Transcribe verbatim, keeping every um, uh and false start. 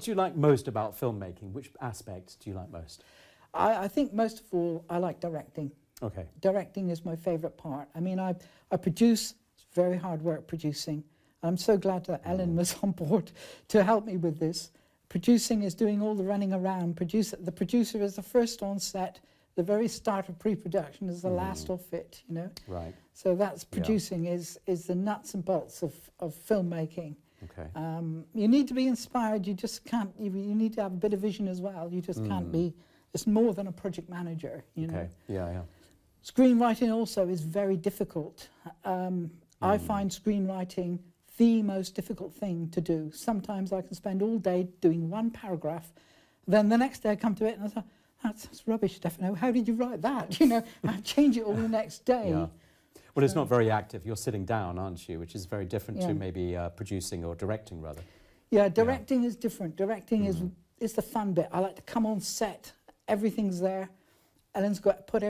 what do you like most about filmmaking? Which aspect do you like most? I, I think most of all, I like directing. Okay. Directing is my favourite part. I mean, I, I produce, it's very hard work producing. I'm so glad that Ellen was on board to help me with this. Producing is doing all the running around. Producer, the producer is the first on set. The very start of pre-production is the mm. last off it, you know. Right. So that's producing yeah. is is the nuts and bolts of, of filmmaking. Okay. Um, you need to be inspired. You just can't. You, you need to have a bit of vision as well. You just mm. can't be. It's more than a project manager, you okay. know. Yeah, yeah. Screenwriting also is very difficult. Um, mm. I find screenwriting the most difficult thing to do. Sometimes I can spend all day doing one paragraph, then the next day I come to it and I say, that's, that's rubbish, Stefano. How did you write that? You know, I change it all the next day. Yeah. Well, it's not very active. You're sitting down, aren't you? Which is very different yeah. to maybe uh, producing or directing, rather. Yeah, directing yeah. is different. Directing mm. is is the fun bit. I like to come on set. Everything's there. Ellen's got to put